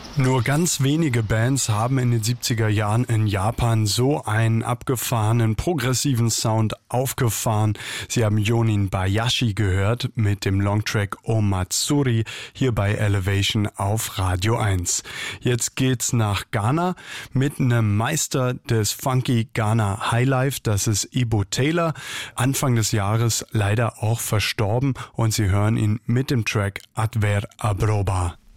Nur ganz wenige Bands haben in den 70er Jahren in Japan so einen abgefahrenen, progressiven Sound aufgefahren. Sie haben Yonin Bayashi gehört mit dem Longtrack O Matsuri hier bei Elevation auf Radio 1. Jetzt geht's nach Ghana mit einem Meister des Funky Ghana Highlife, das ist Ibo Taylor. Anfang des Jahres leider auch verstorben und Sie hören ihn mit dem Track Adver Abroba.